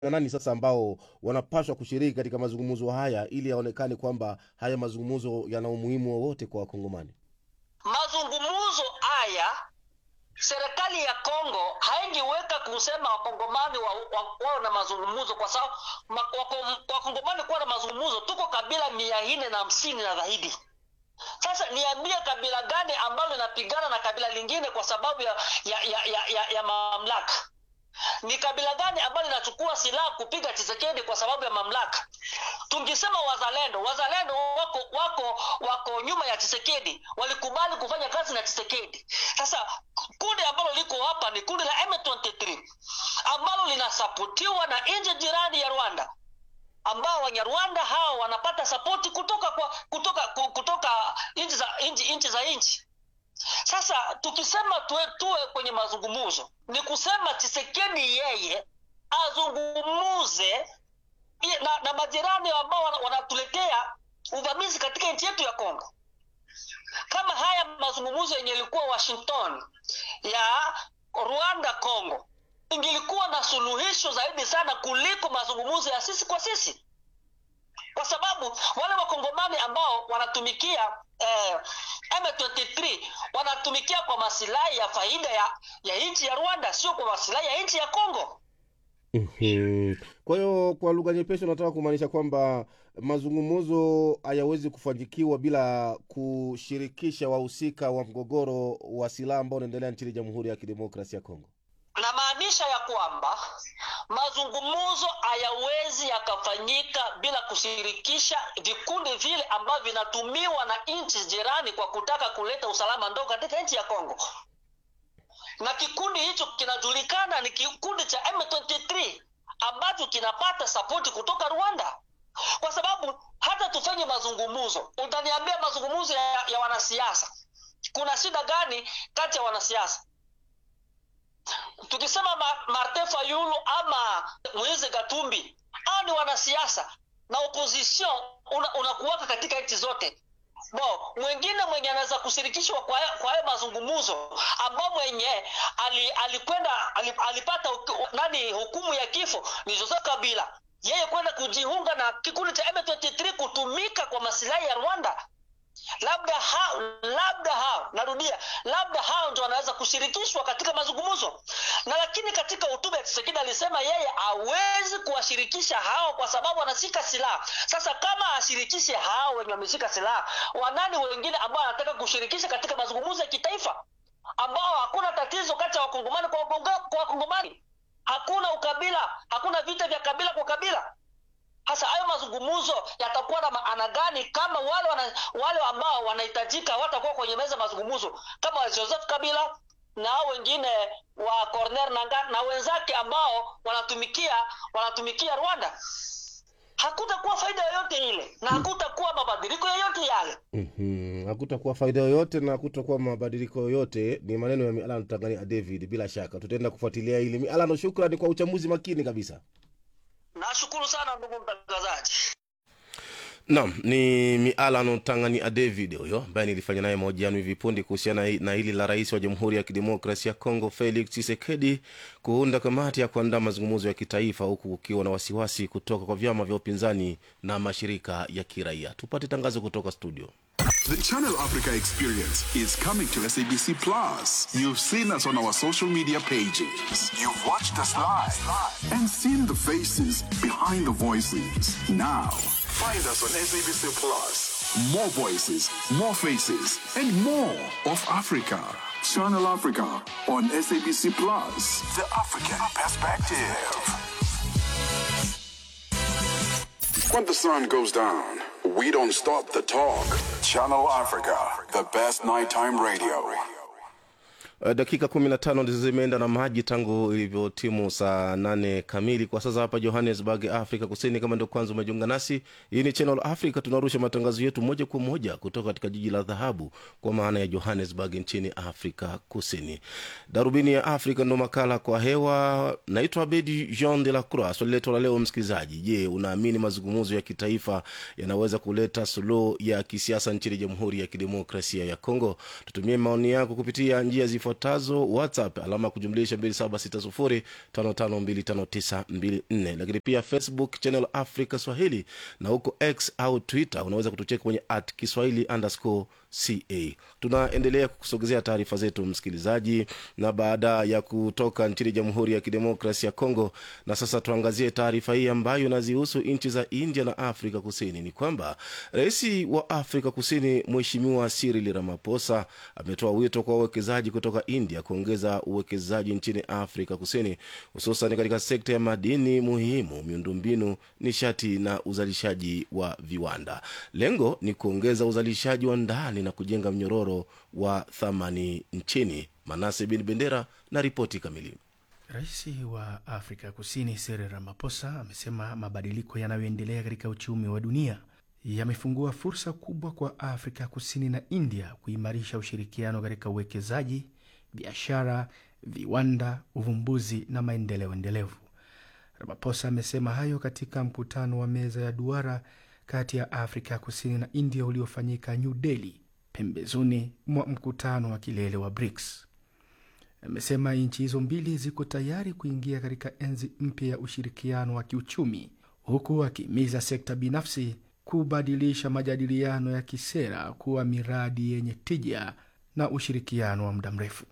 nani sasa ambao wanapaswa kushiriki katika mazungumzo haya ili yaonekane kwamba haya mazungumzo yana umuhimu wowote kwa Wakongomani? Mazungumzo haya serikali ya Kongo haingeweka kusema Wakongomani wao na mazungumzo, kwa sababu Wakongomani kuwa na mazungumzo tuko kabila 450 na zaidi. Sasa niambie kabila gani ambalo linapigana na kabila lingine kwa sababu ya mamlaka? Ni kabila gani ambalo linachukua silaha kupiga Tshisekedi kwa sababu ya mamlaka? Tungisema wazalendo wako nyuma ya Tshisekedi, walikubali kufanya kazi na Tshisekedi. Sasa kundi ambalo liko hapa ni kundi la M23 ambalo linasapotiwa na nchi jirani ya Rwanda, ambao Wanyarwanda hao wanapata sapoti kutoka nchi za nchi. Sasa tukisema tuwe kwenye mazungumzo, ni kusema Tshisekedi yeye azungumuze na majirani ambao wanatuletea uvamizi katika nchi yetu ya Kongo. Kama haya mazungumzo yenye ilikuwa Washington ya Rwanda Kongo, ingilikuwa na suluhisho zaidi sana kuliko mazungumzo ya sisi kwa sisi, kwa sababu wale Wakongomani ambao wanatumikia M23 wanatumikia kwa masilahi ya faida ya nchi ya Rwanda, sio kwa masilahi ya nchi ya Kongo. Kwa hiyo kwa lugha nyepesi nataka kumaanisha kwamba mazungumzo hayawezi kufanyikiwa bila kushirikisha wahusika wa mgogoro wa silaha ambao unaendelea nchini Jamhuri ya Kidemokrasia ya Kongo. Na maanisha ya kwamba mazungumzo hayawezi yakafanyika bila kushirikisha vikundi vile ambavyo vinatumiwa na nchi jirani kwa kutaka kuleta usalama ndogo katika nchi ya Kongo. Na kikundi hicho kinajulikana ni kikundi cha M23 ambacho kinapata sapoti kutoka Rwanda. Kwa sababu hata tufanye mazungumzo, utaniambia mazungumzo ya wanasiasa, kuna shida gani kati ya wanasiasa? Tukisema Martin Fayulu ama Moise Gatumbi, hao ni wanasiasa na opposition unakuwaka katika nchi zote. Mwingine mwenye anaweza kushirikishwa kwa hayo mazungumzo ambao mwenye alipata hukumu ya kifo ni Joseph Kabila. Yeye kwenda kujiunga na kikundi cha M23 kutumika kwa masilahi ya Rwanda. Labda hao ndio wanaweza kushirikishwa katika mazungumzo. Na lakini katika hotuba ya Tshisekedi alisema yeye hawezi kuwashirikisha hao kwa sababu wanashika silaha. Sasa kama ashirikishe hao wenye wameshika silaha, wanani wengine ambao anataka kushirikisha katika mazungumzo ya kitaifa, ambao hakuna tatizo kati ya Wakongomani kwa Wakongomani, hakuna ukabila, hakuna vita vya kabila kwa kabila? Hasa hayo mazungumzo yatakuwa na maana gani kama wale ambao wanahitajika watakuwa kwenye meza mazungumzo kama Joseph Kabila na wengine wa Corneille Nangaa na wenzake ambao wanatumikia Rwanda? Hakutakuwa faida yoyote ile na hakutakuwa mabadiliko yoyote yale. Hakutakuwa faida yoyote na hakutakuwa mabadiliko yoyote. Ni maneno ya Mialano Tanganyika David. Bila shaka tutaenda kufuatilia hili. Mialano, shukrani kwa uchambuzi makini kabisa. Nashukuru sana ndugu mtangazaji. Naam, ni Mialano Tanganyika David huyo ambaye nilifanya naye mahojiano hivi punde kuhusiana na hili la Rais wa Jamhuri ya Kidemokrasia ya Kongo Felix Tshisekedi kuunda kamati ya kuandaa mazungumzo ya kitaifa, huku kukiwa na wasiwasi kutoka kwa vyama vya upinzani na mashirika ya kiraia. Tupate tangazo kutoka studio. The Channel Africa experience is coming to SABC Plus. You've seen us on our social media pages. You've watched us live and seen the faces behind the voices. Now, find us on SABC Plus. More voices, more faces, and more of Africa. Channel Africa on SABC Plus. The African perspective. When the sun goes down, we don't stop the talk. Channel Africa, the best nighttime radio. Dakika 15 ndizo zimeenda na maji tangu ilivyotimu saa 8 kamili kwa sasa hapa Johannesburg, Afrika Kusini. Kama ndio kwanza umejiunga nasi, hii ni Channel Africa. Tunarusha matangazo yetu moja kwa moja kutoka katika jiji la dhahabu kwa maana ya Johannesburg nchini Afrika Kusini. Darubini ya Afrika ndo makala kwa hewa. Naitwa Abedi Jean de la Croix. Swali letu la leo msikilizaji, je, unaamini mazungumzo ya kitaifa yanaweza kuleta suluhu ya kisiasa nchini Jamhuri ya Kidemokrasia ya Kongo? Tutumie maoni yako kupitia njia zifuatazo zifuatazo: WhatsApp +276 55259254, lakini pia Facebook Channel Africa Swahili, na huko X au Twitter unaweza kutucheka kwenye @Kiswahili_CA. Tunaendelea kukusogezea taarifa zetu msikilizaji, na baada ya kutoka nchini Jamhuri ya Kidemokrasia ya Kongo, na sasa tuangazie taarifa hii ambayo inazihusu nchi za India na Afrika Kusini. Ni kwamba Rais wa Afrika Kusini Mheshimiwa Cyril Ramaphosa ametoa wito kwa wawekezaji kutoka India kuongeza uwekezaji nchini Afrika Kusini, hususan katika sekta ya madini muhimu, miundombinu, nishati na uzalishaji wa viwanda. Lengo ni kuongeza uzalishaji wa ndani na kujenga mnyororo wa thamani nchini. Manase bin Bendera na ripoti kamili. Rais wa Afrika Kusini Cyril Ramaphosa amesema mabadiliko yanayoendelea katika uchumi wa dunia yamefungua fursa kubwa kwa Afrika Kusini na India kuimarisha ushirikiano katika uwekezaji, biashara, viwanda, uvumbuzi na maendeleo endelevu. Ramaphosa amesema hayo katika mkutano wa meza ya duara kati ya Afrika Kusini na India uliofanyika New Delhi, pembezoni mwa mkutano wa kilele wa BRICS. Amesema nchi hizo mbili ziko tayari kuingia katika enzi mpya ya ushirikiano wa kiuchumi, huku akihimiza sekta binafsi kubadilisha majadiliano ya kisera kuwa miradi yenye tija na ushirikiano wa muda mrefu.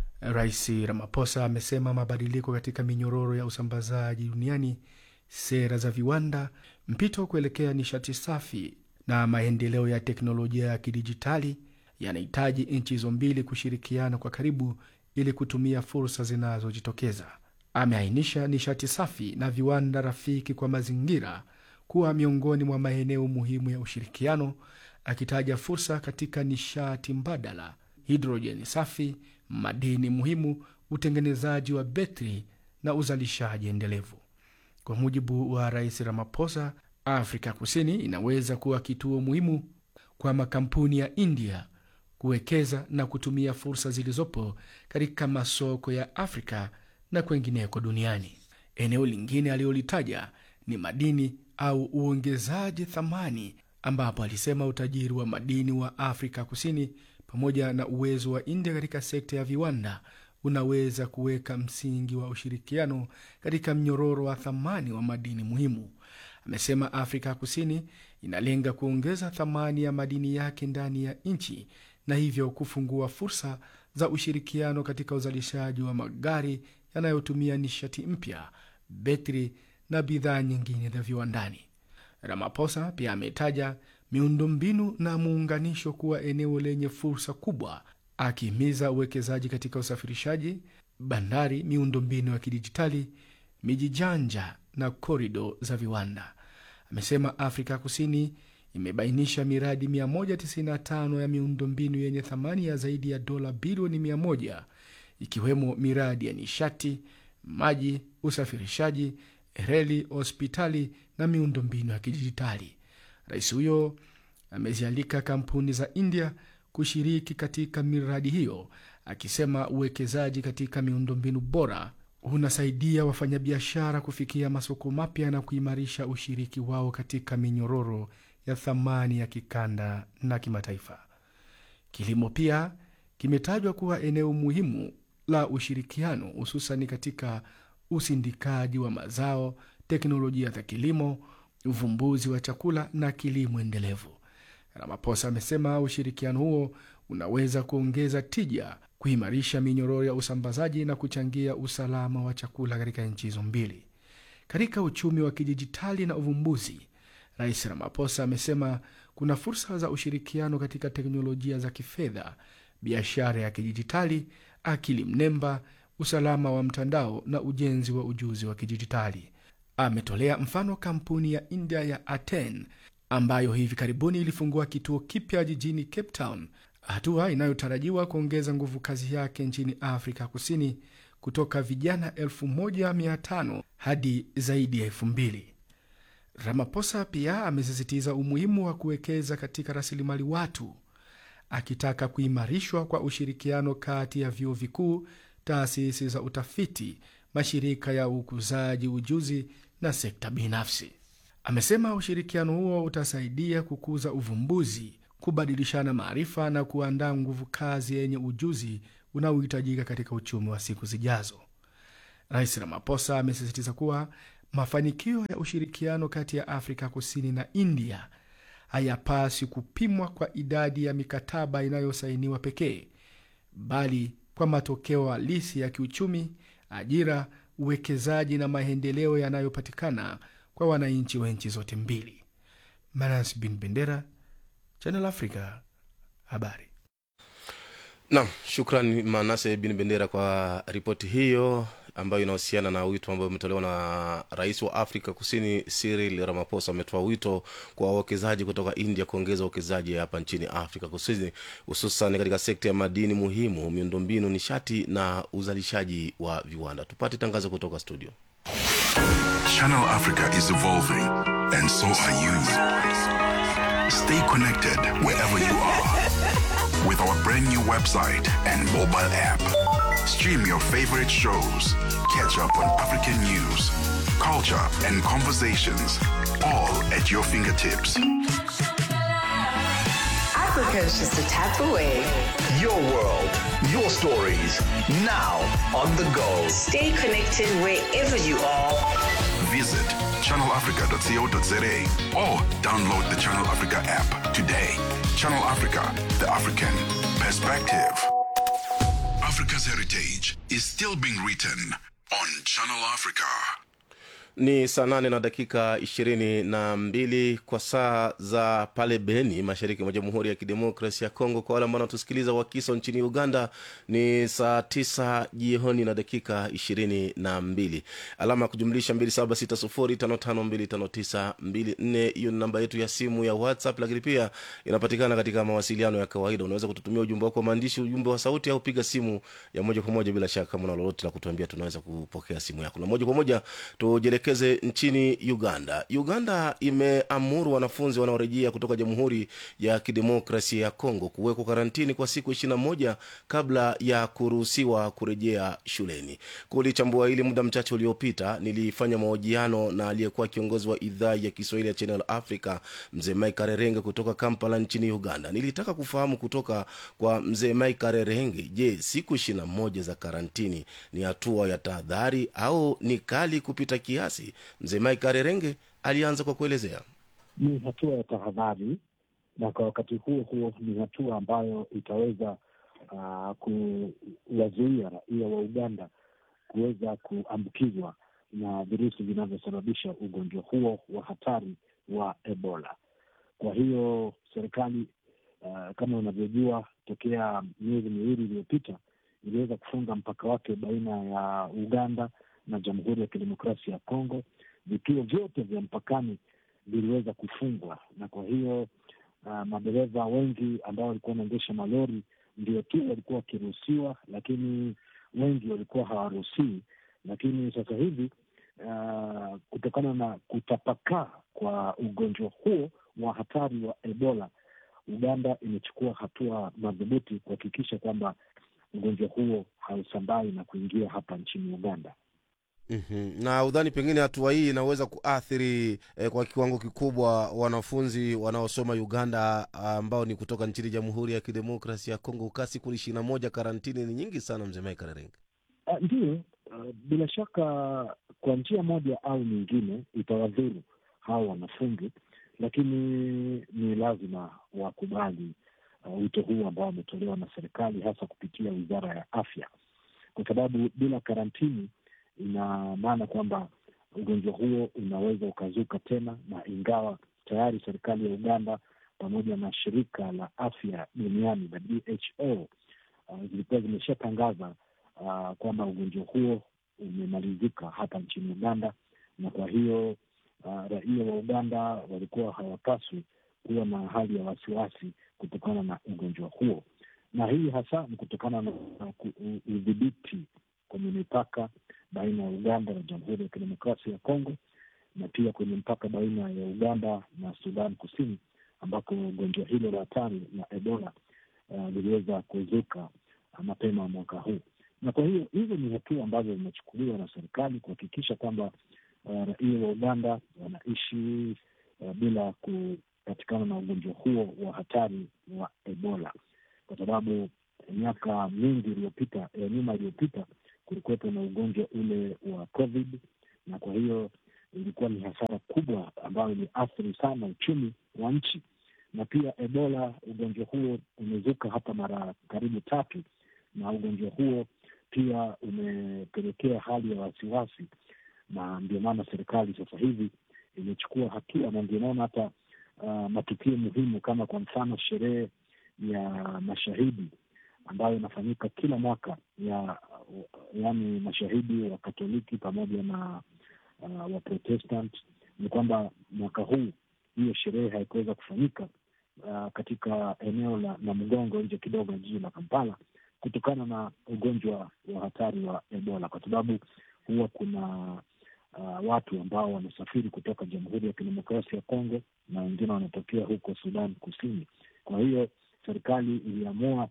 Rais Ramaphosa amesema mabadiliko katika minyororo ya usambazaji duniani, sera za viwanda, mpito kuelekea nishati safi na maendeleo ya teknolojia ya kidijitali yanahitaji nchi hizo mbili kushirikiana kwa karibu ili kutumia fursa zinazojitokeza. Ameainisha nishati safi na viwanda rafiki kwa mazingira kuwa miongoni mwa maeneo muhimu ya ushirikiano, akitaja fursa katika nishati mbadala, hidrojeni safi, madini muhimu, utengenezaji wa betri na uzalishaji endelevu. Kwa mujibu wa Rais Ramaphosa, Afrika Kusini inaweza kuwa kituo muhimu kwa makampuni ya India kuwekeza na kutumia fursa zilizopo katika masoko ya Afrika na kwengineko duniani. Eneo lingine alilolitaja ni madini au uongezaji thamani, ambapo alisema utajiri wa madini wa Afrika Kusini pamoja na uwezo wa India katika sekta ya viwanda unaweza kuweka msingi wa ushirikiano katika mnyororo wa thamani wa madini muhimu. Amesema Afrika Kusini inalenga kuongeza thamani ya madini yake ndani ya nchi na hivyo kufungua fursa za ushirikiano katika uzalishaji wa magari yanayotumia nishati mpya, betri na bidhaa nyingine za viwandani. Ramaphosa pia ametaja miundombinu na muunganisho kuwa eneo lenye fursa kubwa, akihimiza uwekezaji katika usafirishaji, bandari, miundombinu ya kidijitali, miji janja na korido za viwanda. Amesema Afrika Kusini imebainisha miradi 195 ya miundombinu yenye thamani ya zaidi ya dola bilioni 100, ikiwemo miradi ya nishati, maji, usafirishaji, reli, hospitali na miundombinu ya kidijitali. Rais huyo amezialika kampuni za India kushiriki katika miradi hiyo, akisema uwekezaji katika miundombinu bora unasaidia wafanyabiashara kufikia masoko mapya na kuimarisha ushiriki wao katika minyororo ya thamani ya kikanda na kimataifa. Kilimo pia kimetajwa kuwa eneo muhimu la ushirikiano, hususan katika usindikaji wa mazao, teknolojia za kilimo, uvumbuzi wa chakula na kilimo endelevu. Ramaphosa amesema ushirikiano huo unaweza kuongeza tija, kuimarisha minyororo ya usambazaji na kuchangia usalama wa chakula katika nchi hizo mbili. Katika uchumi wa kidijitali na uvumbuzi, Rais Ramaphosa amesema kuna fursa za ushirikiano katika teknolojia za kifedha, biashara ya kidijitali, akili mnemba, usalama wa mtandao na ujenzi wa ujuzi wa kidijitali. Ametolea mfano kampuni ya India ya Aten ambayo hivi karibuni ilifungua kituo kipya jijini Cape Town, hatua inayotarajiwa kuongeza nguvu kazi yake nchini Afrika Kusini kutoka vijana 1,500 hadi zaidi ya 2,000. Ramaphosa pia amesisitiza umuhimu wa kuwekeza katika rasilimali watu, akitaka kuimarishwa kwa ushirikiano kati ya vyuo vikuu, taasisi za utafiti, mashirika ya ukuzaji ujuzi na sekta binafsi. Amesema ushirikiano huo utasaidia kukuza uvumbuzi, kubadilishana maarifa na kuandaa nguvu kazi yenye ujuzi unaohitajika katika uchumi wa siku zijazo. Rais Ramaphosa amesisitiza kuwa mafanikio ya ushirikiano kati ya Afrika Kusini na India hayapaswi kupimwa kwa idadi ya mikataba inayosainiwa pekee, bali kwa matokeo halisi ya kiuchumi, ajira, uwekezaji na maendeleo yanayopatikana kwa wananchi wa nchi zote mbili. Manas bin Bendera, Channel Africa, habari. Naam, shukrani Manase bin Bendera kwa ripoti hiyo ambayo inahusiana na wito ambao umetolewa na Rais wa Afrika Kusini Cyril Ramaphosa. Ametoa wito kwa wawekezaji kutoka India kuongeza uwekezaji hapa nchini Afrika Kusini, hususan katika sekta ya madini muhimu, miundombinu, nishati na uzalishaji wa viwanda. Tupate tangazo kutoka studio. Channel Africa is evolving, and so are you. Stay connected wherever you are with our brand new website and mobile app. Stream your favorite shows, catch up on African news, culture, and conversations, all at your fingertips. Africa is just a tap away. Your world, your stories, now on the go. Stay connected wherever you are. Visit channelafrica.co.za or download the Channel Africa app today. Channel Africa, the African perspective. Africa's heritage is still being written on Channel Africa. Ni saa 8 na dakika 22 kwa saa za pale Beni, mashariki mwa Jamhuri ya Kidemokrasia ya Kongo. Kwa wale ambao wanatusikiliza wakiso nchini Uganda ni saa 9 jioni na dakika 22. Alama ya kujumlisha 276055255924. Hiyo ni namba yetu ya simu ya WhatsApp, lakini pia inapatikana katika mawasiliano ya kawaida. Unaweza kututumia ujumbe wako wa maandishi, ujumbe wa sauti, au piga simu ya moja kwa moja. Bila shaka kama una lolote la kutuambia, tunaweza kupokea simu yako. Na moja kwa moja tujelekeze nchini Uganda. Uganda imeamuru wanafunzi wanaorejea kutoka Jamhuri ya Kidemokrasia ya Kongo kuwekwa karantini kwa siku 21 kabla ya kuruhusiwa kurejea shuleni. Kulichambua hili muda mchache uliopita, nilifanya mahojiano na aliyekuwa kiongozi wa idhaa ya Kiswahili ya Channel Africa, Mzee Mike Rerenge kutoka Kampala nchini Uganda. Nilitaka kufahamu kutoka kwa Mzee Mike Rerenge, je, siku 21 za karantini ni hatua ya tahadhari au ni kali kupita kiasi? Mzee Mike Rerenge alianza kwa kuelezea. Ni hatua ya tahadhari, na kwa wakati huo huo ni hatua ambayo itaweza kuwazuia raia wa Uganda kuweza kuambukizwa na virusi vinavyosababisha ugonjwa huo wa hatari wa Ebola. Kwa hiyo serikali kama unavyojua, tokea miezi miwili iliyopita iliweza kufunga mpaka wake baina ya Uganda na Jamhuri ya Kidemokrasia ya Kongo. Vituo vyote vya mpakani viliweza kufungwa, na kwa hiyo madereva wengi ambao walikuwa wanaendesha malori ndio tu walikuwa wakiruhusiwa, lakini wengi walikuwa hawaruhusiwi. Lakini sasa hivi kutokana na kutapakaa kwa ugonjwa huo wa hatari wa Ebola, Uganda imechukua hatua madhubuti kuhakikisha kwamba ugonjwa huo hausambai na kuingia hapa nchini Uganda. Na udhani pengine hatua hii inaweza kuathiri kwa kiwango kikubwa wanafunzi wanaosoma Uganda ambao ni kutoka nchini Jamhuri ya Kidemokrasia ya Kongo? Kasi kuli 21 karantini ni nyingi sana, Mzee Mike Rerenge. Ndio, bila shaka kwa njia moja au nyingine itawadhuru hao wanafunzi, lakini ni lazima wakubali wito huu ambao umetolewa na serikali, hasa kupitia Wizara ya Afya, kwa sababu bila karantini ina maana kwamba ugonjwa huo unaweza ukazuka tena, na ingawa tayari serikali ya Uganda pamoja na shirika la afya duniani la WHO zilikuwa zimeshatangaza kwamba ugonjwa huo umemalizika hapa nchini Uganda, na kwa hiyo raia wa Uganda walikuwa hawapaswi kuwa na hali ya wasiwasi kutokana na ugonjwa huo. Na hii hasa ni kutokana na udhibiti kwenye mipaka baina ya Uganda na Jamhuri ya Kidemokrasia ya Kongo, na pia kwenye mpaka baina ya Uganda na Sudan Kusini, ambako ugonjwa hilo la hatari la Ebola liliweza kuzuka mapema mwaka huu. Na kwa hiyo hizo ni hatua ambazo zimechukuliwa na serikali kuhakikisha kwamba raia wa Uganda wanaishi bila kupatikana na ugonjwa huo wa hatari wa Ebola, kwa sababu miaka mingi iliyopita nyuma iliyopita kulikuwepo na ugonjwa ule wa COVID, na kwa hiyo ilikuwa ni hasara kubwa ambayo iliathiri sana uchumi wa nchi. Na pia Ebola, ugonjwa huo umezuka hapa mara karibu 3, na ugonjwa huo pia umepelekea hali ya wasiwasi, na ndio maana serikali sasa hivi imechukua hatua, na ndio maana hata matukio muhimu kama kwa mfano sherehe ya mashahidi ambayo inafanyika kila mwaka yaani mashahidi wa Katoliki pamoja na wa Protestant, ni kwamba mwaka huu hiyo sherehe haikuweza kufanyika katika eneo la Namugongo nje kidogo jiji la Kampala kutokana na ugonjwa wa hatari wa Ebola, kwa sababu huwa kuna watu ambao wanasafiri kutoka Jamhuri ya Kidemokrasia ya Kongo na wengine wanatokea huko Sudan Kusini. Kwa hiyo serikali iliamua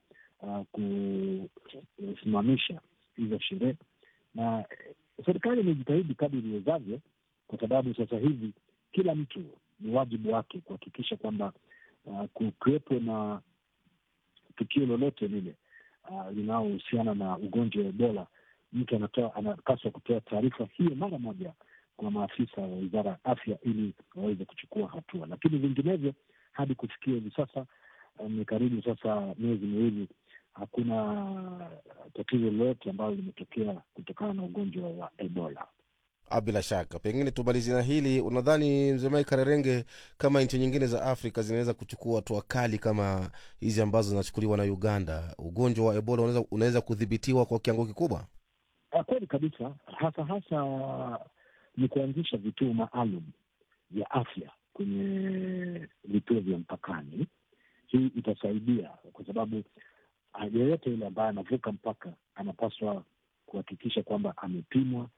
kusimamisha hizo sherehe, na serikali imejitahidi kadri iwezavyo, kwa sababu sasa hivi kila mtu ni wajibu wake kuhakikisha kwamba kukiwepo na tukio lolote lile linalohusiana na ugonjwa wa Ebola, mtu anapaswa kutoa taarifa hiyo mara moja kwa maafisa wa Wizara ya Afya ili waweze kuchukua hatua. Lakini vinginevyo hadi kufikia hivi sasa ni karibu sasa miezi miwili, hakuna tatizo lolote ambalo limetokea kutokana na ugonjwa wa Ebola. Bila shaka, pengine tumalizie na hili. Unadhani Mzee Mike Karerenge, kama nchi nyingine za Afrika zinaweza kuchukua hatua kali kama hizi ambazo zinachukuliwa na Uganda, ugonjwa wa Ebola unaweza kudhibitiwa kwa kiwango kikubwa? Kweli kabisa, hasa ni kuanzisha vituo maalum vya afya kwenye vituo vya mpakani. Hii itasaidia kwa sababu yeyote yule ambaye anavuka mpaka anapaswa kuhakikisha kwamba amepimwa,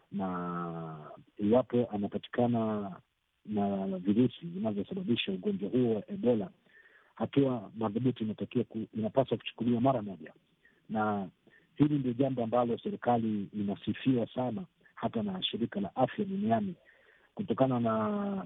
na iwapo anapatikana na virusi vinavyosababisha ugonjwa huo wa Ebola, hatua madhubuti inapaswa kuchukuliwa mara moja. Na hili ndio jambo ambalo serikali inasifiwa sana hata na shirika la afya duniani, kutokana na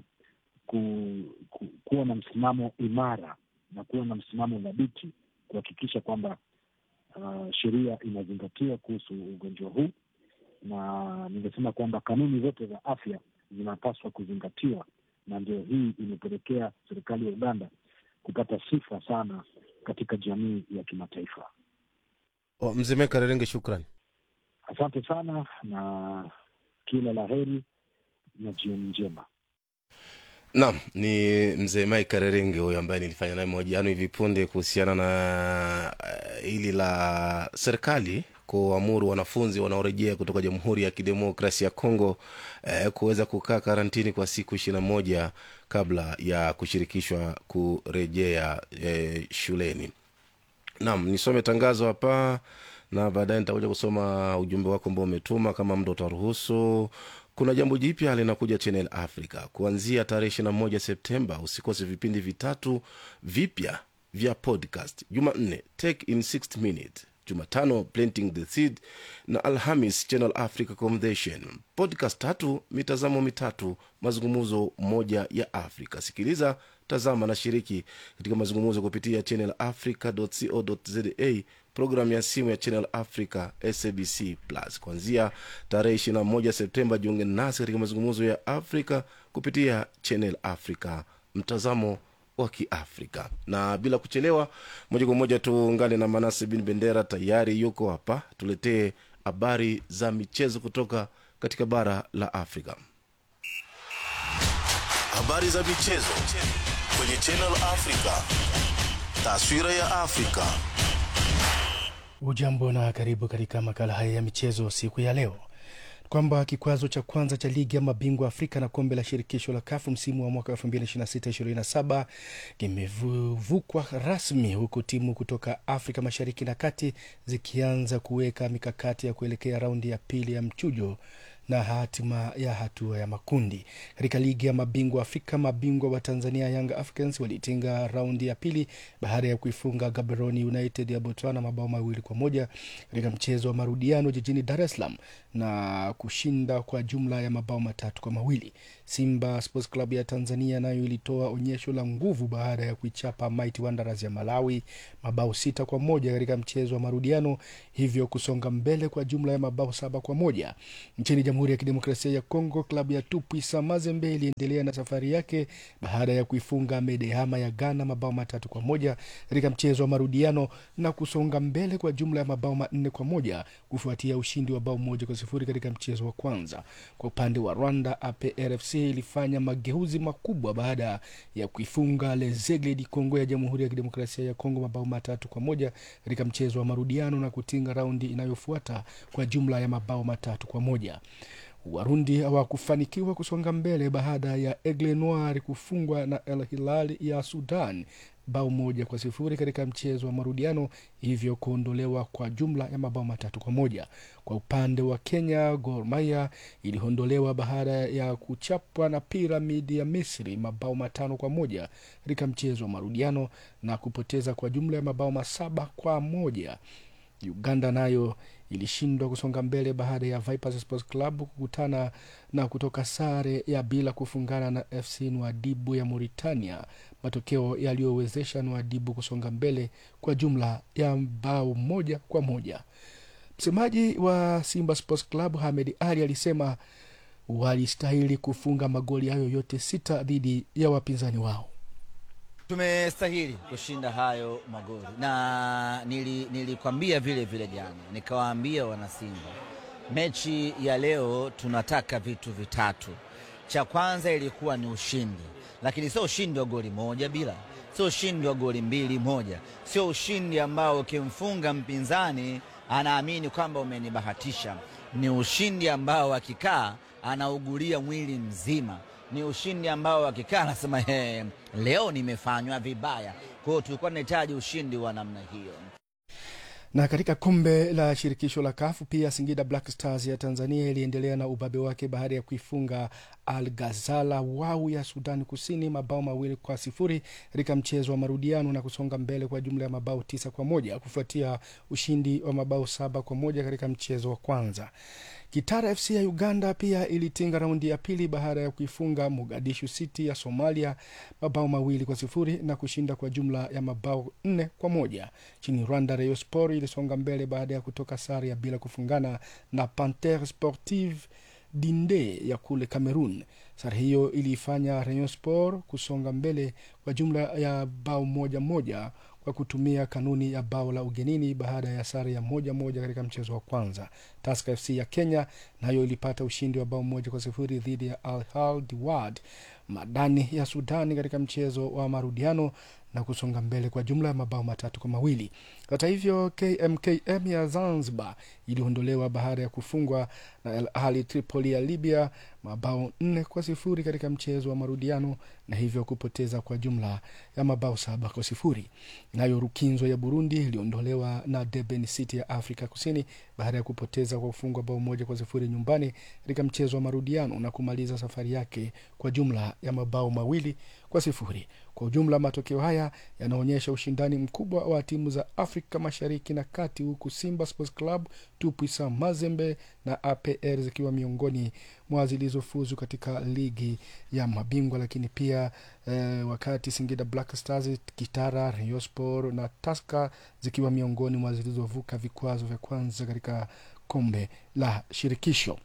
kuwa na msimamo imara na kuwa na msimamo dhabiti kuhakikisha kwamba sheria inazingatiwa kuhusu ugonjwa huu. Na ningesema kwamba kanuni zote za afya zinapaswa kuzingatiwa, na ndio hii imepelekea serikali ya Uganda kupata sifa sana katika jamii ya kimataifa. Mzee Mike Karerenge, shukrani. Asante sana na kila laheri na jioni njema. Naam, ni Mzee Mike Karerenge huyo ambaye nilifanya naye mahojiano hivi punde kuhusiana na hili la serikali kuamuru wanafunzi wanaorejea kutoka Jamhuri ya Kidemokrasia ya Kongo kuweza kukaa karantini kwa siku 21 kabla ya kushirikishwa kurejea shuleni. Naam, nisome tangazo hapa na baadaye nitakuja kusoma ujumbe wako ambao umetuma kama muda utaruhusu. Kuna jambo jipya linakuja Channel Africa kuanzia tarehe 21 Septemba. Usikose vipindi vitatu vipya vya podcast. Jumanne, Take in 60 Minutes. Jumatano, Planting the Seed, na Alhamis, Channel Africa Conversation. Podcast 3, mitazamo mitatu, mazungumzo moja ya Afrika. Sikiliza, tazama na shiriki katika mazungumzo kupitia channelafrica.co.za, programu ya simu ya Channel Africa SABC Plus. Kuanzia tarehe 21 Septemba jiunge nasi katika mazungumzo ya Afrika kupitia Channel Africa, mtazamo wa Kiafrika. Na bila kuchelewa, moja kwa moja tuungane na Manase bin Bendera, tayari yuko hapa tuletee habari za michezo kutoka katika bara la Afrika. Habari za michezo kwenye Channel Africa, taswira ya Afrika. Ujambo na karibu katika makala haya ya michezo siku ya leo. Kwamba kikwazo cha kwanza cha ligi ya mabingwa Afrika na kombe la shirikisho la CAF msimu wa mwaka 2026-2027 kimevukwa rasmi, huku timu kutoka Afrika Mashariki na Kati zikianza kuweka mikakati ya kuelekea raundi ya pili ya mchujo na hatima ya hatua ya makundi. Katika ligi ya mabingwa Afrika, mabingwa wa Tanzania Young Africans walitinga raundi ya pili baada ya kuifunga Gaborone United ya Botswana mabao 2-1 katika mchezo wa marudiano jijini Dar es Salaam, na kushinda kwa jumla ya mabao 3-2. Simba Sports Club ya Tanzania nayo ilitoa onyesho la nguvu baada ya kuichapa Mighty Wanderers ya Malawi mabao 6-1 katika mchezo wa marudiano, hivyo kusonga mbele kwa jumla ya mabao 7-1. Nchini Jamhuri ya Kidemokrasia ya Kongo, klabu ya Tupuisa Mazembe iliendelea na safari yake baada ya kuifunga Medehama ya Ghana mabao 3-1 katika mchezo wa marudiano na kusonga mbele kwa jumla ya mabao 4-1 kufuatia ushindi wa bao 1-0 katika mchezo wa kwanza. Kwa upande wa Rwanda, APRFC ilifanya mageuzi makubwa baada ya kuifunga Les Aigles du Congo ya Jamhuri ya Kidemokrasia ya Kongo mabao 3-1 katika mchezo wa marudiano na kutinga raundi inayofuata kwa jumla ya mabao 3-1. Warundi hawakufanikiwa kusonga mbele baada ya Aigle Noir kufungwa na El Hilal ya Sudan bao 1-0 katika mchezo wa marudiano, hivyo kuondolewa kwa jumla ya mabao 3-1. Kwa upande wa Kenya, Gor Mahia iliondolewa baada ya kuchapwa na Pyramid ya Misri mabao 5-1 katika mchezo wa marudiano na kupoteza kwa jumla ya mabao 7-1. Uganda nayo ilishindwa kusonga mbele baada ya Vipers Sports Club kukutana na kutoka sare ya bila kufungana na FC Nouadhibou ya Mauritania, matokeo yaliyowezesha Nouadhibou kusonga mbele kwa jumla ya bao 1-1. Msemaji wa Simba Sports Club Hamed Ali alisema walistahili kufunga magoli hayo yote 6 dhidi ya wapinzani wao. Tumestahili kushinda hayo magoli na nilikwambia vile jana, nikawaambia wana Simba, mechi ya leo tunataka vitu vitatu. Cha kwanza ilikuwa ni ushindi, lakini sio ushindi wa goli moja bila, sio ushindi wa goli 2-1, sio ushindi ambao ukimfunga mpinzani anaamini kwamba umenibahatisha. Ni ushindi ambao akikaa anaugulia mwili mzima. Ni ushindi ambao akikaa anasema leo nimefanywa vibaya. Kwa hiyo tulikuwa tunahitaji ushindi wa namna hiyo. Na katika kombe la shirikisho la CAF pia Singida Black Stars ya Tanzania iliendelea na ubabe wake baada ya kuifunga Al Ghazala Wau ya Sudan Kusini mabao 2-0 katika mchezo wa marudiano na kusonga mbele kwa jumla ya mabao 9-1 kufuatia ushindi wa mabao 7-1 katika mchezo wa kwanza. Kitara FC ya Uganda pia ilitinga raundi ya pili baada ya kuifunga Mogadishu City ya Somalia mabao 2-0 na kushinda kwa jumla ya mabao 4-1. Chini Rwanda, Rayon Sport ilisonga mbele baada ya kutoka sare ya bila kufungana na Panthère Sportive Dinde ya kule Cameroon. Sare hiyo ilifanya Rayon Sport kusonga mbele kwa jumla ya bao 1-1 kwa kutumia kanuni ya bao la ugenini baada ya sare ya 1-1 katika mchezo wa kwanza. Tusker FC ya Kenya nayo ilipata ushindi wa bao 1-0 dhidi ya Al Hilal Diwad Madani ya Sudani katika mchezo wa marudiano na kusonga mbele kwa jumla ya mabao 3-2. Hata hivyo, KMKM ya Zanzibar iliondolewa baada ya kufungwa na Al Ahly Tripoli ya Libya mabao 4-0 katika mchezo wa marudiano na hivyo kupoteza kwa jumla ya mabao 7-0. Nayo Rukinzo ya Burundi iliondolewa na Durban City ya Afrika Kusini baada ya kupoteza kwa kufungwa bao 1-0 nyumbani katika mchezo wa marudiano na kumaliza safari yake kwa jumla ya mabao 2-0. Kwa ujumla, matokeo haya yanaonyesha ushindani mkubwa wa timu za Afrika Mashariki na Kati, huku Simba Sports Club, Tupuisa Mazembe na APR zikiwa miongoni mwa zilizofuzu katika ligi ya mabingwa, lakini pia wakati Singida Black Stars, Kitara, Rayon Sport na Tusker zikiwa miongoni mwa zilizovuka vikwazo vya kwanza katika kombe la shirikisho.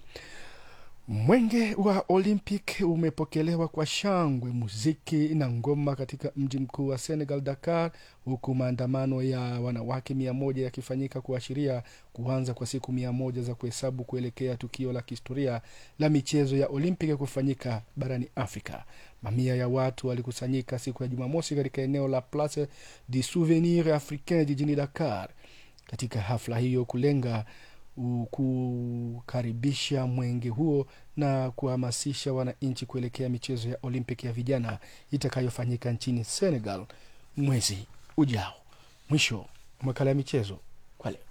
Mwenge wa Olympic umepokelewa kwa shangwe, muziki na ngoma katika mji mkuu wa Senegal, Dakar, huku maandamano ya wanawake 100 yakifanyika kuashiria kuanza kwa siku 100 za kuhesabu kuelekea tukio la kihistoria la michezo ya Olympic kufanyika barani Afrika. Mamia ya watu walikusanyika siku ya Jumamosi katika eneo la Place du Souvenir Africain jijini Dakar. Katika hafla hiyo kulenga kukaribisha mwenge huo na kuhamasisha wananchi kuelekea michezo ya Olympic ya vijana itakayofanyika nchini Senegal mwezi ujao. Mwisho makala ya michezo kwa leo.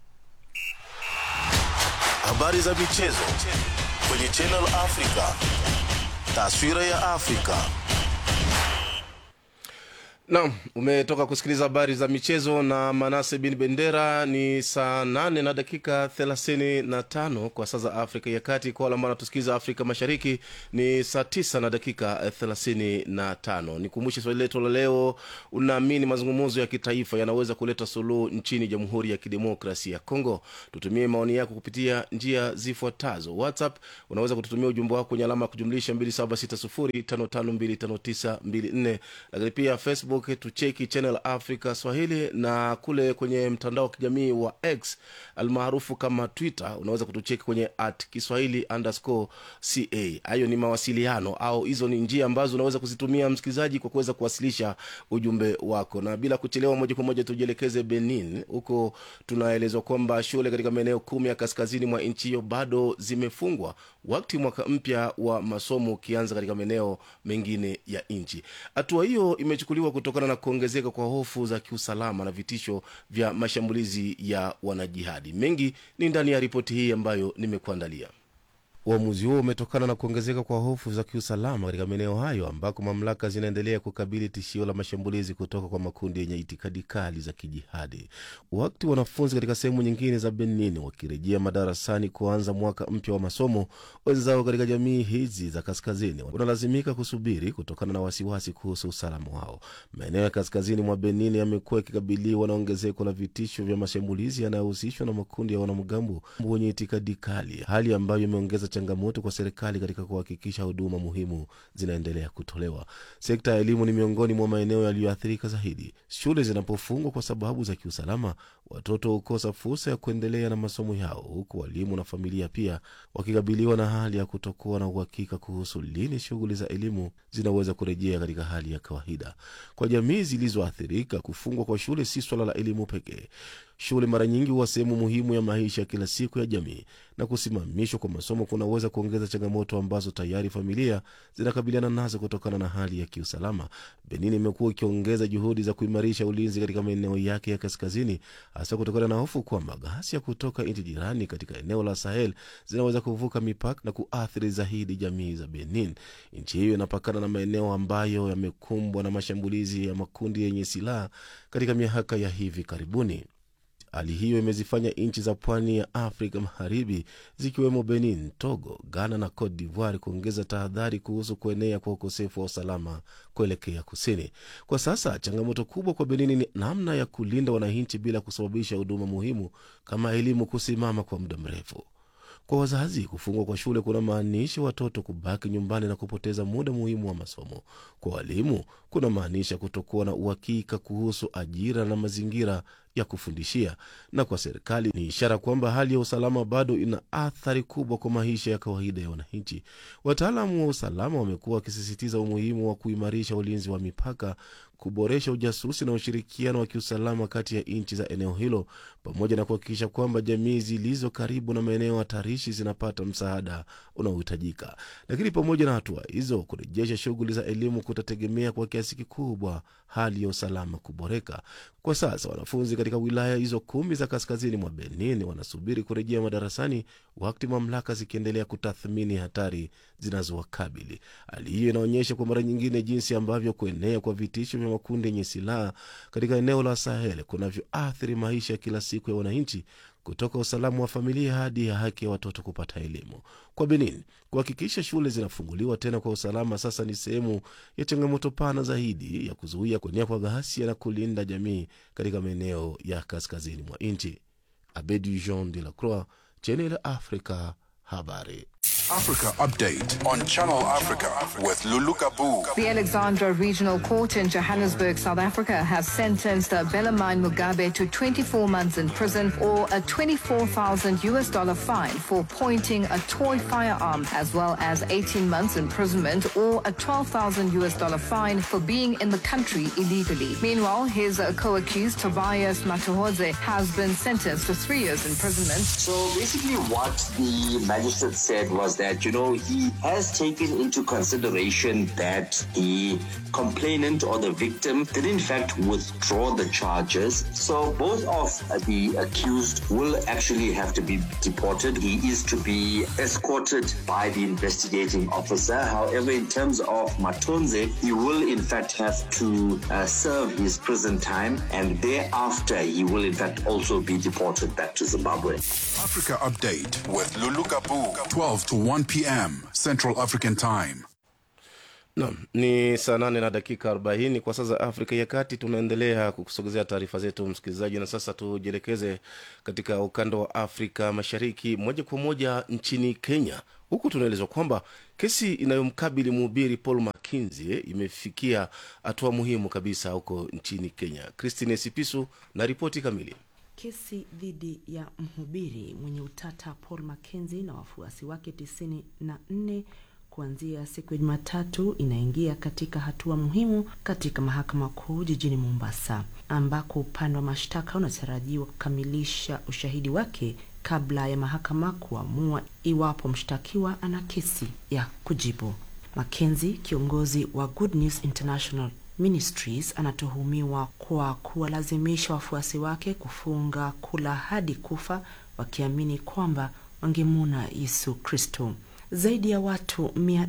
Habari za michezo kwenye Channel Africa. Taswira ya Afrika. Naam, umetoka kusikiliza habari za michezo na Manase bin Bendera. Ni saa 8 na dakika 35 kwa saa za Afrika ya Kati. Kwa wale ambao wanatusikiliza Afrika Mashariki ni saa 9 na dakika 35. Nikumbushe swali letu la leo, unaamini mazungumzo ya kitaifa yanaweza kuleta suluhu nchini Jamhuri ya Kidemokrasia ya Kongo? Tutumie maoni yako kupitia njia zifuatazo. WhatsApp unaweza kututumia ujumbe wako kwenye alama kujumlisha 276055259254, lakini pia Facebook tucheki Channel Africa Swahili, na kule kwenye mtandao wa kijamii wa X almaarufu kama Twitter unaweza kutucheki kwenye @Kiswahili_CA. Hayo ni mawasiliano, au hizo ni njia ambazo unaweza kuzitumia msikilizaji kwa kuweza kuwasilisha ujumbe wako. Na bila kuchelewa, moja kwa moja tujielekeze Benin. Huko tunaelezwa kwamba shule katika maeneo 10 ya kaskazini mwa nchi hiyo bado zimefungwa wakati mwaka mpya wa masomo ukianza katika maeneo mengine ya nchi. Hatua hiyo imechukuliwa kutokana na kuongezeka kwa hofu za kiusalama na vitisho vya mashambulizi ya wanajihadi. Mengi ni ndani ya ripoti hii ambayo nimekuandalia. Uamuzi huo umetokana na kuongezeka kwa hofu za kiusalama katika maeneo hayo ambako mamlaka zinaendelea kukabili tishio la mashambulizi kutoka kwa makundi yenye itikadi kali za kijihadi. Wakati wanafunzi katika sehemu nyingine za Benin wakirejea madarasani kuanza mwaka mpya wa masomo, wenzao katika jamii hizi za kaskazini wanalazimika kusubiri kutokana na wasiwasi kuhusu usalama wao. Maeneo ya kaskazini mwa Benin yamekuwa yakikabiliwa na ongezeko la vitisho vya mashambulizi yanayohusishwa na makundi ya wanamgambo wenye itikadi kali, hali ambayo imeongeza changamoto kwa serikali katika kuhakikisha huduma muhimu zinaendelea kutolewa. Sekta ya elimu ni miongoni mwa maeneo yaliyoathirika zaidi. Shule zinapofungwa kwa sababu za kiusalama, watoto hukosa fursa ya kuendelea na masomo yao, huku walimu na familia pia wakikabiliwa na hali ya kutokuwa na uhakika kuhusu lini shughuli za elimu zinaweza kurejea katika hali ya kawaida. Kwa jamii zilizoathirika, kufungwa kwa shule si swala la elimu pekee. Shule mara nyingi huwa sehemu muhimu ya maisha ya kila siku ya jamii, na kusimamishwa kwa masomo kunaweza kuongeza changamoto ambazo tayari familia zinakabiliana nazo kutokana na hali ya kiusalama. Benin imekuwa ikiongeza juhudi za kuimarisha ulinzi katika maeneo yake ya kaskazini, hasa kutokana na hofu kwamba ghasia kutoka nchi jirani katika eneo la Sahel zinaweza kuvuka mipaka na kuathiri zaidi jamii za Benin. Nchi hiyo inapakana na maeneo ambayo yamekumbwa na mashambulizi ya makundi yenye silaha katika miaka ya hivi karibuni. Hali hiyo imezifanya nchi za pwani ya Afrika Magharibi zikiwemo Benin, Togo, Ghana na Cote d'Ivoire kuongeza tahadhari kuhusu kuenea kwa ukosefu wa usalama kuelekea kusini. Kwa sasa changamoto kubwa kwa Benin ni namna ya kulinda wananchi bila kusababisha huduma muhimu kama elimu kusimama kwa muda mrefu. Kwa wazazi, kufungwa kwa shule kuna maanisha watoto kubaki nyumbani na kupoteza muda muhimu wa masomo. Kwa walimu, kuna maanisha kutokuwa na uhakika kuhusu ajira na mazingira ya kufundishia. Na kwa serikali, ni ishara kwamba hali ya usalama bado ina athari kubwa kwa maisha ya kawaida ya wananchi. Wataalamu wa usalama wamekuwa wakisisitiza umuhimu wa kuimarisha ulinzi wa mipaka, kuboresha ujasusi na ushirikiano wa kiusalama kati ya nchi za eneo hilo, pamoja na kuhakikisha kwamba jamii zilizo karibu na maeneo hatarishi zinapata msaada unaohitajika. Lakini pamoja na hatua hizo, kurejesha shughuli za elimu kutategemea kwa kiasi kikubwa hali ya usalama kuboreka. Kwa sasa wanafunzi katika wilaya hizo 10 za kaskazini mwa Benin wanasubiri kurejea madarasani, wakati mamlaka zikiendelea kutathmini hatari zinazowakabili. Hali hiyo inaonyesha kwa mara nyingine jinsi ambavyo kuenea kwa vitisho vya makundi yenye silaha katika eneo la Sahel kunavyoathiri maisha ya kila siku ya wananchi, kutoka usalama wa familia hadi ya haki ya watoto kupata elimu. Kwa Benin, kuhakikisha shule zinafunguliwa tena kwa usalama sasa ni sehemu ya changamoto pana zaidi ya kuzuia kuenea kwa ghasia na kulinda jamii katika maeneo ya kaskazini mwa nchi. Abedi Jean de la Croix, Channel Africa, habari. Africa Update on Channel Africa with Lulu Kabu. The Alexandra Regional Court in Johannesburg, South Africa, has sentenced Bellarmine Mugabe to 24 months in prison or a $24,000 fine for pointing a toy firearm, as well as 18 months imprisonment or a $12,000 fine for being in the country illegally. Meanwhile, his co-accused Tobias Matuhodze has been sentenced to 3 years imprisonment. So basically what the magistrate said was that, he has taken into consideration that the complainant or the victim did in fact withdraw the charges. So both of the accused will actually have to be deported. He is to be escorted by the investigating officer. However, in terms of Matonze, he will in fact have to serve his prison time, and thereafter he will in fact also be deported back to Zimbabwe. Africa Update with Lulu Kabu, 12 to 1 p.m. Central African Time. Naam, ni saa 8 na dakika 40 kwa sasa Afrika ya Kati. Tunaendelea kukusogezea taarifa zetu msikilizaji, na sasa tujielekeze katika ukanda wa Afrika Mashariki moja kwa moja nchini Kenya. Huku tunaelezwa kwamba kesi inayomkabili mhubiri Paul Mackenzie imefikia hatua muhimu kabisa huko nchini Kenya. Christine Sipisu na ripoti kamili. Kesi dhidi ya mhubiri mwenye utata Paul Mackenzie na wafuasi wake 94 kuanzia siku ya Jumatatu inaingia katika hatua muhimu katika mahakama kuu jijini Mombasa, ambako upande wa mashtaka unatarajiwa kukamilisha ushahidi wake kabla ya mahakama kuamua iwapo mshtakiwa ana kesi ya kujibu. Mackenzie, kiongozi wa Good News International Ministries, anatuhumiwa kwa kuwalazimisha wafuasi wake kufunga kula hadi kufa wakiamini kwamba wangemwona Yesu Kristo. Zaidi ya watu